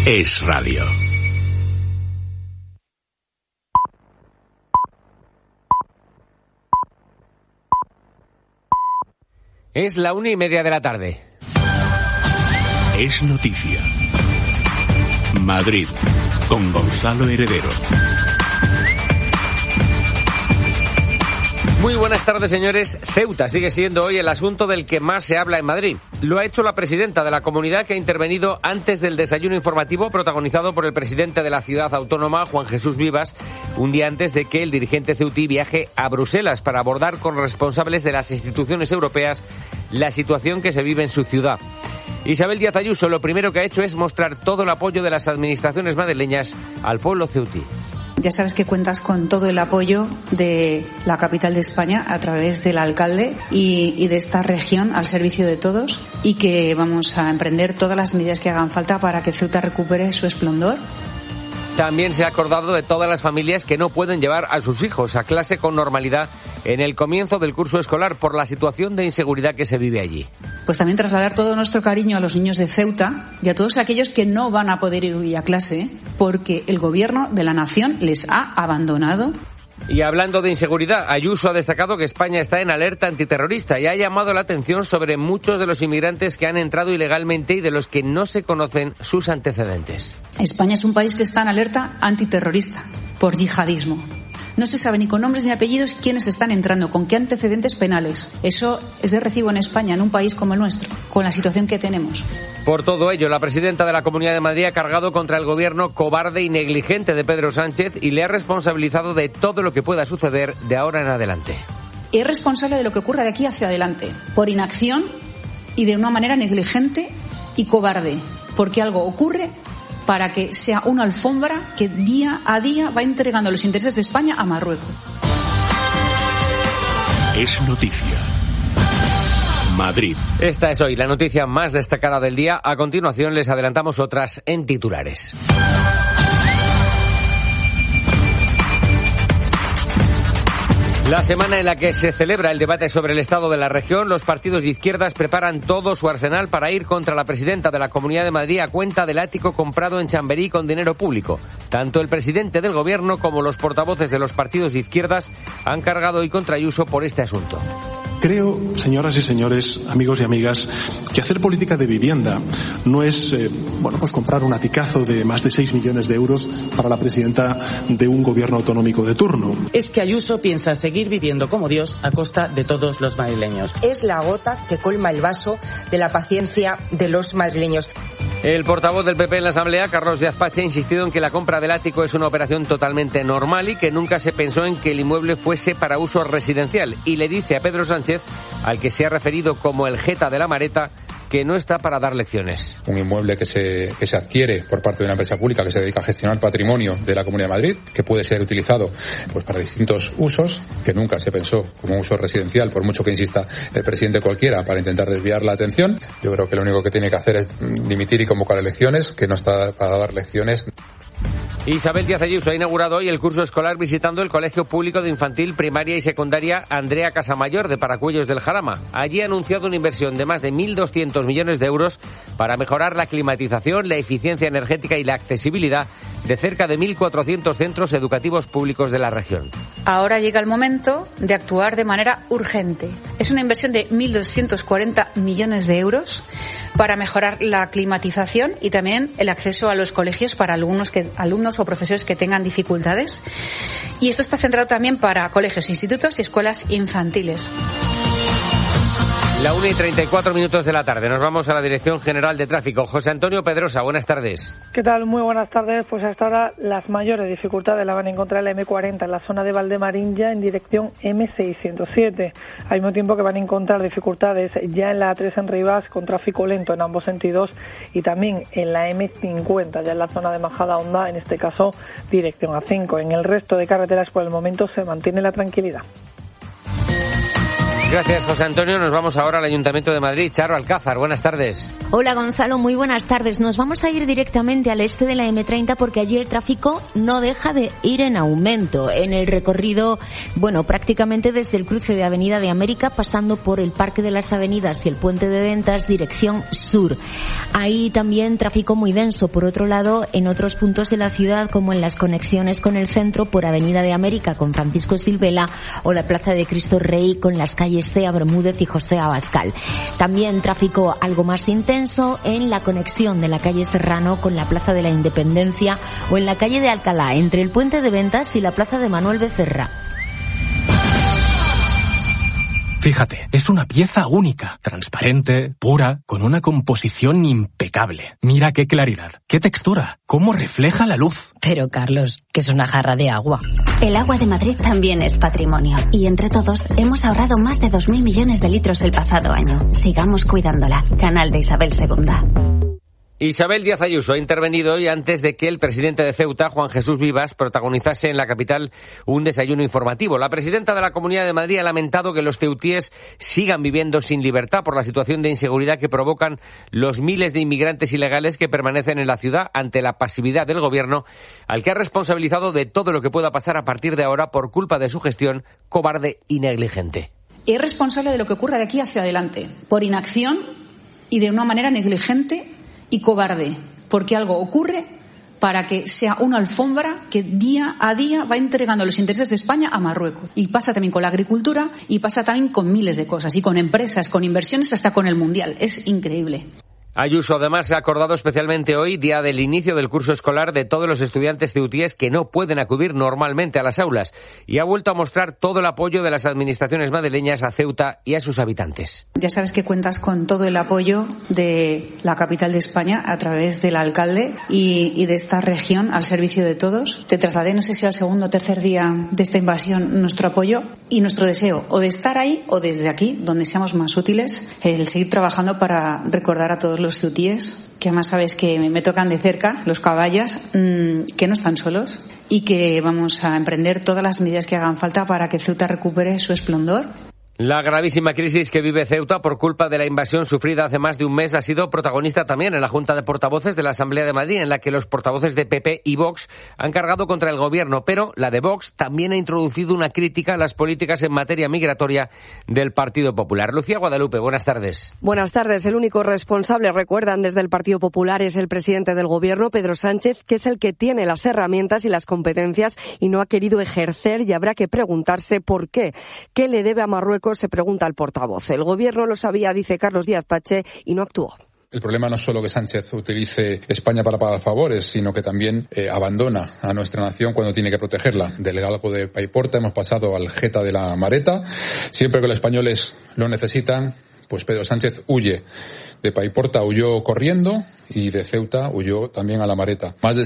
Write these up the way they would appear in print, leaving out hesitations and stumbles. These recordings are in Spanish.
Es radio. Es la 1:30 de la tarde. Es noticia. Madrid, con Gonzalo Heredero. Muy buenas tardes, señores. Ceuta sigue siendo hoy el asunto del que más se habla en Madrid. Lo ha hecho la presidenta de la comunidad, que ha intervenido antes del desayuno informativo protagonizado por el presidente de la ciudad autónoma, Juan Jesús Vivas, un día antes de que el dirigente ceutí viaje a Bruselas para abordar con responsables de las instituciones europeas la situación que se vive en su ciudad. Isabel Díaz Ayuso lo primero que ha hecho es mostrar todo el apoyo de las administraciones madrileñas al pueblo ceutí. Ya sabes que cuentas con todo el apoyo de la capital de España a través del alcalde y de esta región al servicio de todos, y que vamos a emprender todas las medidas que hagan falta para que Ceuta recupere su esplendor. También se ha acordado de todas las familias que no pueden llevar a sus hijos a clase con normalidad en el comienzo del curso escolar por la situación de inseguridad que se vive allí. Pues también trasladar todo nuestro cariño a los niños de Ceuta y a todos aquellos que no van a poder ir hoy a clase porque el gobierno de la nación les ha abandonado. Y hablando de inseguridad, Ayuso ha destacado que España está en alerta antiterrorista y ha llamado la atención sobre muchos de los inmigrantes que han entrado ilegalmente y de los que no se conocen sus antecedentes. España es un país que está en alerta antiterrorista por yihadismo. No se sabe ni con nombres ni apellidos quiénes están entrando, con qué antecedentes penales. Eso es de recibo en España, en un país como el nuestro, con la situación que tenemos. Por todo ello, la presidenta de la Comunidad de Madrid ha cargado contra el gobierno cobarde y negligente de Pedro Sánchez y le ha responsabilizado de todo lo que pueda suceder de ahora en adelante. Es responsable de lo que ocurra de aquí hacia adelante, por inacción y de una manera negligente y cobarde, porque algo ocurre para que sea una alfombra que día a día va entregando los intereses de España a Marruecos. Es noticia. Madrid. Esta es hoy la noticia más destacada del día. A continuación les adelantamos otras en titulares. La semana en la que se celebra el debate sobre el estado de la región, los partidos de izquierdas preparan todo su arsenal para ir contra la presidenta de la Comunidad de Madrid a cuenta del ático comprado en Chamberí con dinero público. Tanto el presidente del gobierno como los portavoces de los partidos de izquierdas han cargado hoy contra Ayuso por este asunto. Creo, señoras y señores, amigos y amigas, que hacer política de vivienda no es, pues comprar un aticazo de más de 6 millones de euros para la presidenta de un gobierno autonómico de turno. Es que Ayuso piensa seguir viviendo como Dios a costa de todos los madrileños. Es la gota que colma el vaso de la paciencia de los madrileños. El portavoz del PP en la Asamblea, Carlos Díaz Pache, ha insistido en que la compra del ático es una operación totalmente normal y que nunca se pensó en que el inmueble fuese para uso residencial. Y le dice a Pedro Sánchez, al que se ha referido como el jeta de la Mareta, que no está para dar lecciones. Un inmueble que se adquiere por parte de una empresa pública que se dedica a gestionar patrimonio de la Comunidad de Madrid, que puede ser utilizado para distintos usos, que nunca se pensó como uso residencial, por mucho que insista el presidente cualquiera para intentar desviar la atención. Yo creo que lo único que tiene que hacer es dimitir y convocar elecciones, que no está para dar lecciones. Isabel Díaz Ayuso ha inaugurado hoy el curso escolar visitando el Colegio Público de Infantil, Primaria y Secundaria Andrea Casamayor de Paracuellos del Jarama. Allí ha anunciado una inversión de más de 1.200 millones de euros para mejorar la climatización, la eficiencia energética y la accesibilidad de cerca de 1.400 centros educativos públicos de la región. Ahora llega el momento de actuar de manera urgente. Es una inversión de 1.240 millones de euros para mejorar la climatización y también el acceso a los colegios para alumnos o profesores que tengan dificultades. Y esto está centrado también para colegios, institutos y escuelas infantiles. La 1:34 de la tarde. Nos vamos a la Dirección General de Tráfico. José Antonio Pedrosa, buenas tardes. ¿Qué tal? Muy buenas tardes. Pues hasta ahora las mayores dificultades las van a encontrar en la M40, en la zona de Valdemarín, ya en dirección M607. Al mismo tiempo que van a encontrar dificultades ya en la A3 en Rivas, con tráfico lento en ambos sentidos, y también en la M50, ya en la zona de Majadahonda, en este caso dirección A5. En el resto de carreteras por el momento se mantiene la tranquilidad. Gracias, José Antonio. Nos vamos ahora al Ayuntamiento de Madrid. Charo Alcázar, buenas tardes. Hola, Gonzalo, muy buenas tardes. Nos vamos a ir directamente al este de la M30 porque allí el tráfico no deja de ir en aumento. En el recorrido, prácticamente desde el cruce de Avenida de América, pasando por el Parque de las Avenidas y el Puente de Ventas, dirección sur. Hay también tráfico muy denso, por otro lado, en otros puntos de la ciudad, como en las conexiones con el centro por Avenida de América con Francisco Silvela o la Plaza de Cristo Rey con las calles Cea Bermúdez y José Abascal. También tráfico algo más intenso en la conexión de la calle Serrano con la Plaza de la Independencia o en la calle de Alcalá, entre el Puente de Ventas y la Plaza de Manuel Becerra. Fíjate, es una pieza única, transparente, pura, con una composición impecable. Mira qué claridad, qué textura, cómo refleja la luz. Pero, Carlos, que es una jarra de agua. El agua de Madrid también es patrimonio. Y entre todos hemos ahorrado más de 2.000 millones de litros el pasado año. Sigamos cuidándola. Canal de Isabel II. Isabel Díaz Ayuso ha intervenido hoy antes de que el presidente de Ceuta, Juan Jesús Vivas, protagonizase en la capital un desayuno informativo. La presidenta de la Comunidad de Madrid ha lamentado que los ceutíes sigan viviendo sin libertad por la situación de inseguridad que provocan los miles de inmigrantes ilegales que permanecen en la ciudad ante la pasividad del gobierno, al que ha responsabilizado de todo lo que pueda pasar a partir de ahora por culpa de su gestión cobarde y negligente. Es responsable de lo que ocurra de aquí hacia adelante, por inacción y de una manera negligente y cobarde, porque algo ocurre para que sea una alfombra que día a día va entregando los intereses de España a Marruecos. Y pasa también con la agricultura y pasa también con miles de cosas, y con empresas, con inversiones, hasta con el Mundial. Es increíble. Ayuso además ha acordado especialmente hoy, día del inicio del curso escolar, de todos los estudiantes ceutíes que no pueden acudir normalmente a las aulas, y ha vuelto a mostrar todo el apoyo de las administraciones madrileñas a Ceuta y a sus habitantes. Ya sabes que cuentas con todo el apoyo de la capital de España a través del alcalde y de esta región al servicio de todos. Te trasladé, no sé si al segundo o tercer día de esta invasión, nuestro apoyo y nuestro deseo, o de estar ahí o desde aquí, donde seamos más útiles, el seguir trabajando para recordar a todos los ceutíes, que además sabes que me tocan de cerca, los caballas, que no están solos y que vamos a emprender todas las medidas que hagan falta para que Ceuta recupere su esplendor. La gravísima crisis que vive Ceuta por culpa de la invasión sufrida hace más de un mes ha sido protagonista también en la Junta de Portavoces de la Asamblea de Madrid, en la que los portavoces de PP y Vox han cargado contra el gobierno, pero la de Vox también ha introducido una crítica a las políticas en materia migratoria del Partido Popular. Lucía Guadalupe, buenas tardes. Buenas tardes. El único responsable, recuerdan desde el Partido Popular, es el presidente del gobierno, Pedro Sánchez, que es el que tiene las herramientas y las competencias y no ha querido ejercer, y habrá que preguntarse por qué. ¿Qué le debe a Marruecos? Se pregunta el portavoz. El gobierno lo sabía, dice Carlos Díaz Pache, y no actuó. El problema no es solo que Sánchez utilice España para pagar favores, sino que también abandona a nuestra nación cuando tiene que protegerla. Del galgo de Paiporta hemos pasado al Geta de la Mareta. Siempre que los españoles lo necesitan, pues Pedro Sánchez huye. De Paiporta huyó corriendo y de Ceuta huyó también a la Mareta. Más de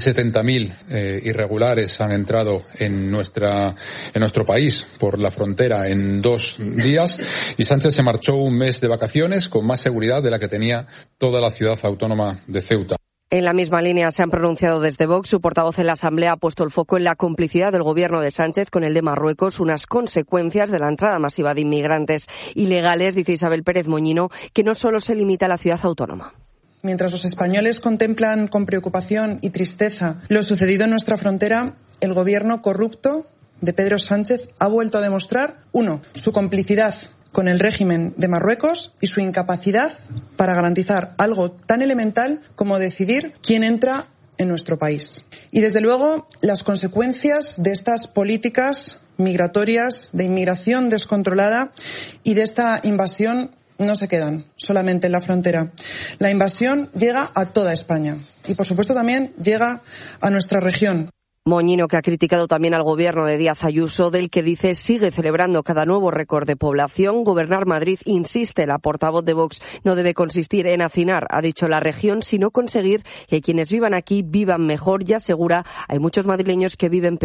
70.000 irregulares han entrado en nuestro país por la frontera en 2 días, y Sánchez se marchó un mes de vacaciones con más seguridad de la que tenía toda la ciudad autónoma de Ceuta. En la misma línea se han pronunciado desde Vox. Su portavoz en la Asamblea ha puesto el foco en la complicidad del gobierno de Sánchez con el de Marruecos, unas consecuencias de la entrada masiva de inmigrantes ilegales, dice Isabel Pérez Moñino, que no solo se limita a la ciudad autónoma. Mientras los españoles contemplan con preocupación y tristeza lo sucedido en nuestra frontera, el gobierno corrupto de Pedro Sánchez ha vuelto a demostrar, 1, su complicidad con el régimen de Marruecos y su incapacidad para garantizar algo tan elemental como decidir quién entra en nuestro país. Y desde luego las consecuencias de estas políticas migratorias, de inmigración descontrolada y de esta invasión no se quedan solamente en la frontera. La invasión llega a toda España y, por supuesto, también llega a nuestra región. Moñino, que ha criticado también al gobierno de Díaz Ayuso, del que dice sigue celebrando cada nuevo récord de población. Gobernar Madrid, insiste la portavoz de Vox, no debe consistir en hacinar, ha dicho, la región, sino conseguir que quienes vivan aquí vivan mejor, y asegura hay muchos madrileños que viven peor.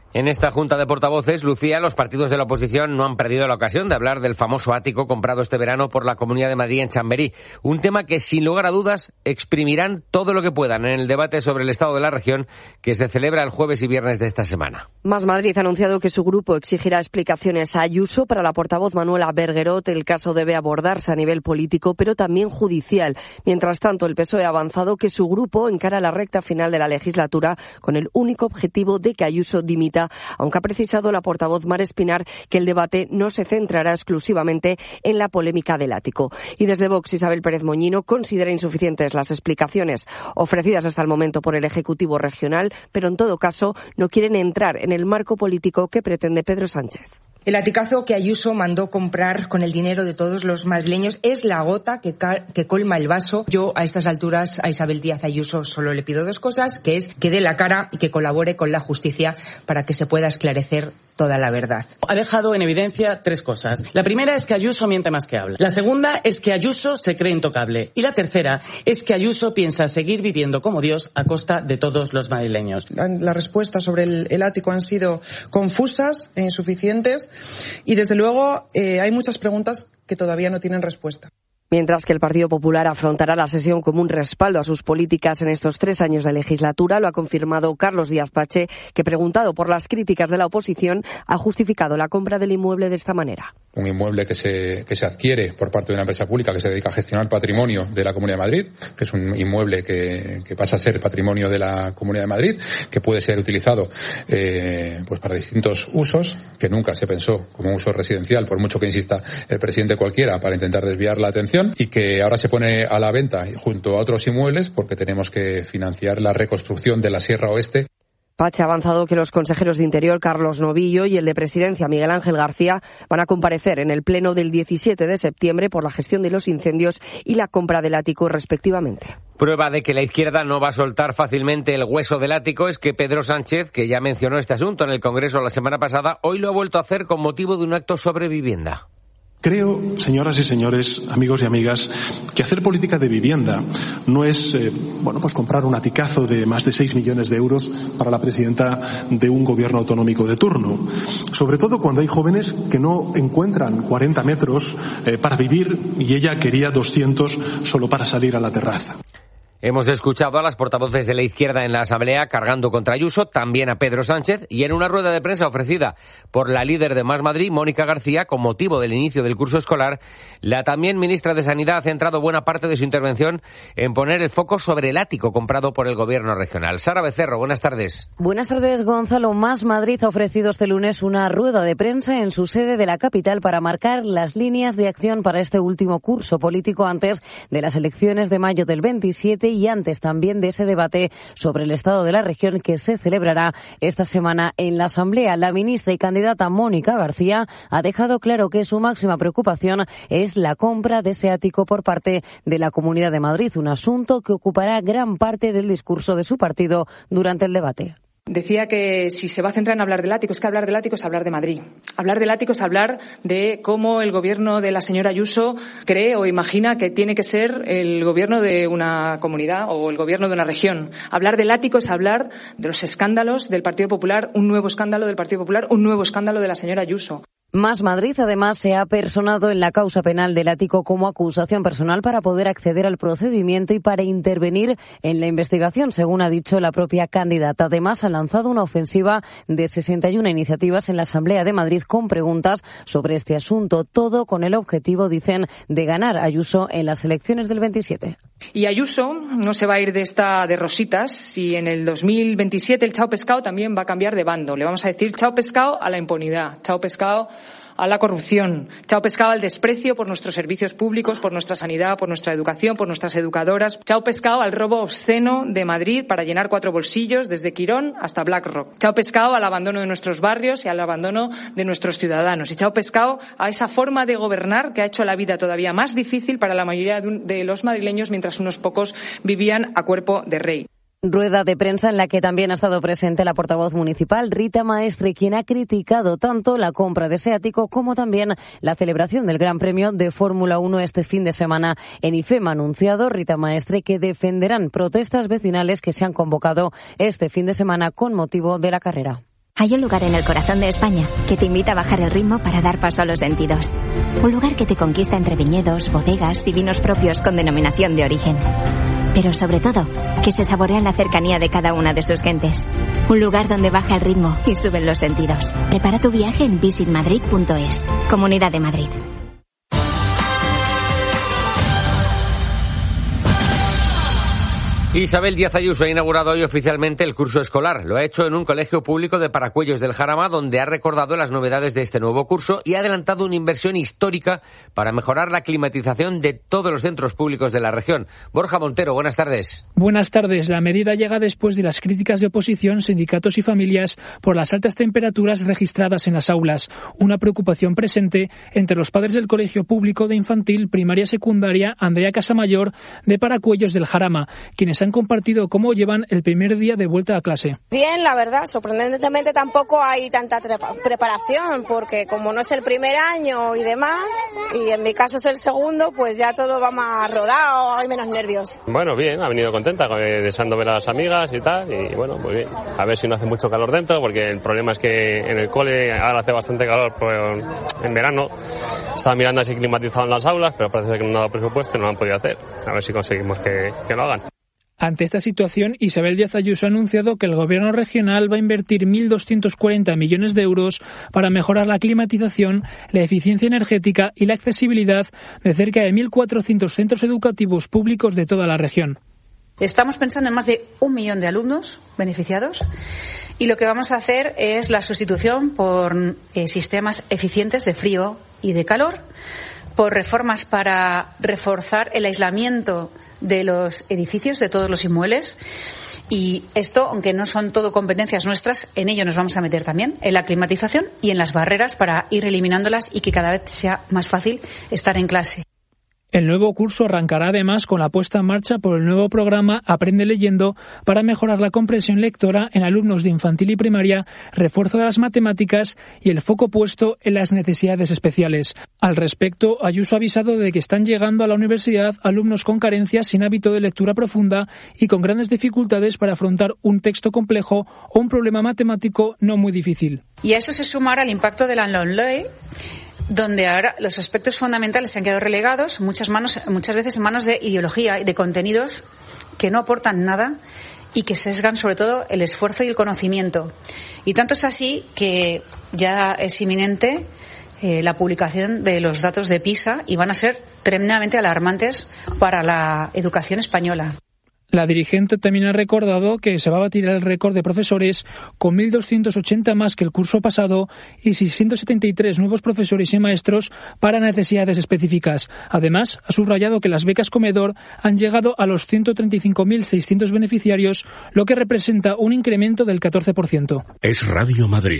En esta junta de portavoces, Lucía, los partidos de la oposición no han perdido la ocasión de hablar del famoso ático comprado este verano por la Comunidad de Madrid en Chamberí. Un tema que, sin lugar a dudas, exprimirán todo lo que puedan en el debate sobre el estado de la región que se celebra el jueves y viernes de esta semana. Más Madrid ha anunciado que su grupo exigirá explicaciones a Ayuso. Para la portavoz Manuela Berguerot, el caso debe abordarse a nivel político, pero también judicial. Mientras tanto, el PSOE ha avanzado que su grupo encara la recta final de la legislatura con el único objetivo de que Ayuso dimita, aunque ha precisado la portavoz Mar Espinar que el debate no se centrará exclusivamente en la polémica del ático. Y desde Vox, Isabel Pérez Moñino considera insuficientes las explicaciones ofrecidas hasta el momento por el Ejecutivo regional, pero en todo caso no quieren entrar en el marco político que pretende Pedro Sánchez. El aticazo que Ayuso mandó comprar con el dinero de todos los madrileños es la gota que colma el vaso. Yo a estas alturas a Isabel Díaz Ayuso solo le pido dos cosas, que es que dé la cara y que colabore con la justicia para que se pueda esclarecer toda la verdad. Ha dejado en evidencia tres cosas. La primera es que Ayuso miente más que habla. La segunda es que Ayuso se cree intocable. Y la tercera es que Ayuso piensa seguir viviendo como Dios a costa de todos los madrileños. Las respuestas sobre el ático han sido confusas e insuficientes y, desde luego, hay muchas preguntas que todavía no tienen respuesta. Mientras que el Partido Popular afrontará la sesión como un respaldo a sus políticas en estos 3 años de legislatura, lo ha confirmado Carlos Díaz Pache, que, preguntado por las críticas de la oposición, ha justificado la compra del inmueble de esta manera. Un inmueble que se adquiere por parte de una empresa pública que se dedica a gestionar patrimonio de la Comunidad de Madrid, que es un inmueble que pasa a ser patrimonio de la Comunidad de Madrid, que puede ser utilizado pues para distintos usos, que nunca se pensó como uso residencial, por mucho que insista el presidente cualquiera, para intentar desviar la atención, y que ahora se pone a la venta junto a otros inmuebles porque tenemos que financiar la reconstrucción de la Sierra Oeste. Pache ha avanzado que los consejeros de Interior, Carlos Novillo, y el de Presidencia, Miguel Ángel García, van a comparecer en el pleno del 17 de septiembre por la gestión de los incendios y la compra del ático, respectivamente. Prueba de que la izquierda no va a soltar fácilmente el hueso del ático es que Pedro Sánchez, que ya mencionó este asunto en el Congreso la semana pasada, hoy lo ha vuelto a hacer con motivo de un acto sobre vivienda. Creo, señoras y señores, amigos y amigas, que hacer política de vivienda no es, pues comprar un aticazo de más de 6 millones de euros para la presidenta de un gobierno autonómico de turno. Sobre todo cuando hay jóvenes que no encuentran 40 metros para vivir y ella quería 200 solo para salir a la terraza. Hemos escuchado a las portavoces de la izquierda en la Asamblea cargando contra Ayuso, también a Pedro Sánchez, y en una rueda de prensa ofrecida por la líder de Más Madrid, Mónica García, con motivo del inicio del curso escolar, la también ministra de Sanidad ha centrado buena parte de su intervención en poner el foco sobre el ático comprado por el gobierno regional. Sara Becerro, buenas tardes. Buenas tardes, Gonzalo. Más Madrid ha ofrecido este lunes una rueda de prensa en su sede de la capital para marcar las líneas de acción para este último curso político antes de las elecciones de mayo del 27 y antes también de ese debate sobre el estado de la región que se celebrará esta semana en la Asamblea. La ministra y candidata Mónica García ha dejado claro que su máxima preocupación es la compra de ese ático por parte de la Comunidad de Madrid, un asunto que ocupará gran parte del discurso de su partido durante el debate. Decía que si se va a centrar en hablar del ático, es que hablar del ático es hablar de Madrid. Hablar del ático es hablar de cómo el gobierno de la señora Ayuso cree o imagina que tiene que ser el gobierno de una comunidad o el gobierno de una región. Hablar del ático es hablar de los escándalos del Partido Popular, un nuevo escándalo del Partido Popular, un nuevo escándalo de la señora Ayuso. Más Madrid, además, se ha personado en la causa penal del ático como acusación personal para poder acceder al procedimiento y para intervenir en la investigación, según ha dicho la propia candidata. Además, ha lanzado una ofensiva de 61 iniciativas en la Asamblea de Madrid con preguntas sobre este asunto, todo con el objetivo, dicen, de ganar Ayuso en las elecciones del 27. Y Ayuso no se va a ir de rositas y en el 2027 el chao pescado también va a cambiar de bando. Le vamos a decir chao pescado a la impunidad, chao pescado a la corrupción, chao pescado al desprecio por nuestros servicios públicos, por nuestra sanidad, por nuestra educación, por nuestras educadoras, chao pescado al robo obsceno de Madrid para llenar 4 bolsillos desde Quirón hasta BlackRock, chao pescado al abandono de nuestros barrios y al abandono de nuestros ciudadanos, y chao pescado a esa forma de gobernar que ha hecho la vida todavía más difícil para la mayoría de los madrileños mientras unos pocos vivían a cuerpo de rey. Rueda de prensa en la que también ha estado presente la portavoz municipal Rita Maestre, quien ha criticado tanto la compra de ese ático como también la celebración del Gran Premio de Fórmula 1 este fin de semana en IFEM. Ha anunciado Rita Maestre que defenderán protestas vecinales que se han convocado este fin de semana con motivo de la carrera. Hay un lugar en el corazón de España que te invita a bajar el ritmo para dar paso a los sentidos. Un lugar que te conquista entre viñedos, bodegas y vinos propios con denominación de origen. Pero sobre todo, que se saborea en la cercanía de cada una de sus gentes. Un lugar donde baja el ritmo y suben los sentidos. Prepara tu viaje en visitmadrid.es. Comunidad de Madrid. Isabel Díaz Ayuso ha inaugurado hoy oficialmente el curso escolar. Lo ha hecho en un colegio público de Paracuellos del Jarama, donde ha recordado las novedades de este nuevo curso y ha adelantado una inversión histórica para mejorar la climatización de todos los centros públicos de la región. Borja Montero, buenas tardes. Buenas tardes. La medida llega después de las críticas de oposición, sindicatos y familias por las altas temperaturas registradas en las aulas. Una preocupación presente entre los padres del colegio público de infantil, primaria y secundaria Andrea Casamayor de Paracuellos del Jarama, quienes han compartido cómo llevan el primer día de vuelta a clase. Bien, la verdad, sorprendentemente tampoco hay tanta preparación, porque como no es el primer año y demás, y en mi caso es el segundo, pues ya todo va más rodado, hay menos nervios. Bueno, bien, ha venido contenta, deseando ver a las amigas y tal, y bueno, pues bien. A ver si no hace mucho calor dentro, porque el problema es que en el cole ahora hace bastante calor en verano. Estaba mirando si climatizaban las aulas, pero parece que no han dado presupuesto y no lo han podido hacer. A ver si conseguimos que lo hagan. Ante esta situación, Isabel Díaz Ayuso ha anunciado que el gobierno regional va a invertir 1.240 millones de euros para mejorar la climatización, la eficiencia energética y la accesibilidad de cerca de 1.400 centros educativos públicos de toda la región. Estamos pensando en más de 1 millón de alumnos beneficiados y lo que vamos a hacer es la sustitución por sistemas eficientes de frío y de calor, por reformas para reforzar el aislamiento de los edificios, de todos los inmuebles. Y esto, aunque no son todo competencias nuestras, en ello nos vamos a meter también, en la climatización y en las barreras para ir eliminándolas y que cada vez sea más fácil estar en clase. El nuevo curso arrancará además con la puesta en marcha por el nuevo programa Aprende Leyendo para mejorar la comprensión lectora en alumnos de infantil y primaria, refuerzo de las matemáticas y el foco puesto en las necesidades especiales. Al respecto, Ayuso ha avisado de que están llegando a la universidad alumnos con carencias sin hábito de lectura profunda y con grandes dificultades para afrontar un texto complejo o un problema matemático no muy difícil. Y a eso se sumará el impacto de la LOMLOE, donde ahora los aspectos fundamentales se han quedado relegados muchas veces en manos de ideología y de contenidos que no aportan nada y que sesgan sobre todo el esfuerzo y el conocimiento. Y tanto es así que ya es inminente la publicación de los datos de PISA y van a ser tremendamente alarmantes para la educación española. La dirigente también ha recordado que se va a batir el récord de profesores con 1.280 más que el curso pasado y 673 nuevos profesores y maestros para necesidades específicas. Además, ha subrayado que las becas comedor han llegado a los 135.600 beneficiarios, lo que representa un incremento del 14%. Es Radio Madrid,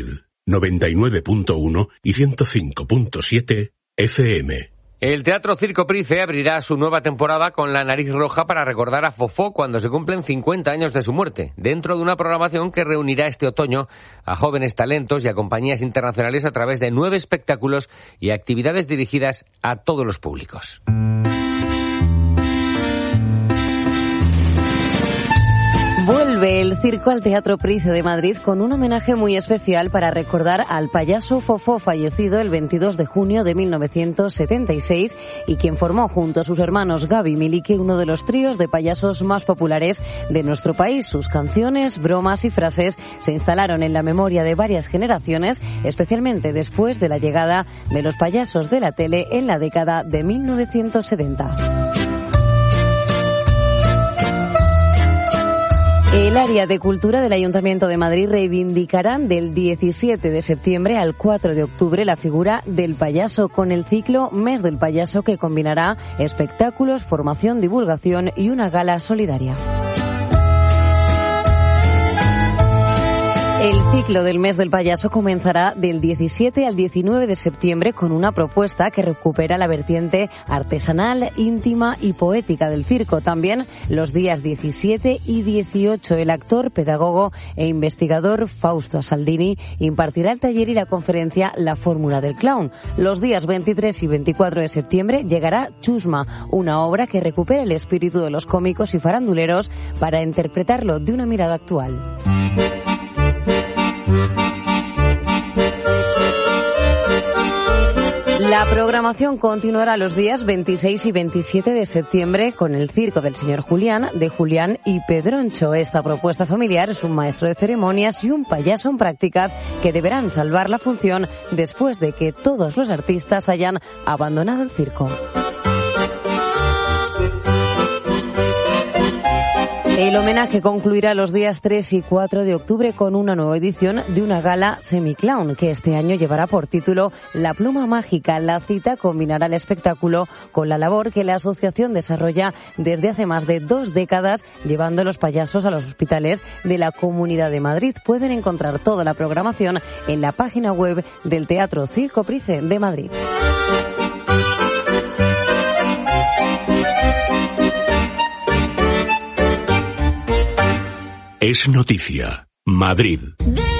99.1 y 105.7 FM. El Teatro Circo Price abrirá su nueva temporada con La Nariz Roja para recordar a Fofó cuando se cumplen 50 años de su muerte, dentro de una programación que reunirá este otoño a jóvenes talentos y a compañías internacionales a través de 9 espectáculos y actividades dirigidas a todos los públicos. Vuelve el circo al Teatro Price de Madrid con un homenaje muy especial para recordar al payaso Fofó, fallecido el 22 de junio de 1976 y quien formó junto a sus hermanos Gaby y Miliki uno de los tríos de payasos más populares de nuestro país. Sus canciones, bromas y frases se instalaron en la memoria de varias generaciones, especialmente después de la llegada de los payasos de la tele en la década de 1970. El área de cultura del Ayuntamiento de Madrid reivindicarán del 17 de septiembre al 4 de octubre la figura del payaso con el ciclo Mes del Payaso, que combinará espectáculos, formación, divulgación y una gala solidaria. El ciclo del Mes del Payaso comenzará del 17 al 19 de septiembre con una propuesta que recupera la vertiente artesanal, íntima y poética del circo. También los días 17 y 18 el actor, pedagogo e investigador Fausto Saldini impartirá el taller y la conferencia La Fórmula del Clown. Los días 23 y 24 de septiembre llegará Chusma, una obra que recupera el espíritu de los cómicos y faranduleros para interpretarlo de una mirada actual. La programación continuará los días 26 y 27 de septiembre con el Circo del Señor Julián, de Julián y Pedroncho. Esta propuesta familiar es un maestro de ceremonias y un payaso en prácticas que deberán salvar la función después de que todos los artistas hayan abandonado el circo. El homenaje concluirá los días 3 y 4 de octubre con una nueva edición de una gala semiclown que este año llevará por título La Pluma Mágica. La cita combinará el espectáculo con la labor que la asociación desarrolla desde hace más de 2 décadas llevando los payasos a los hospitales de la Comunidad de Madrid. Pueden encontrar toda la programación en la página web del Teatro Circo Price de Madrid. Es noticia. Madrid.